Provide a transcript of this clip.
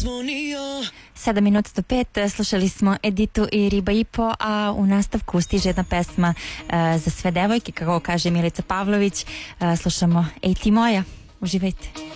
7:05, slušali smo Editu i Riba i po, a u nastavku stiže jedna pesma za sve devojke, kako kaže Milica Pavlović. Slušamo Ej ti moja, uživajte.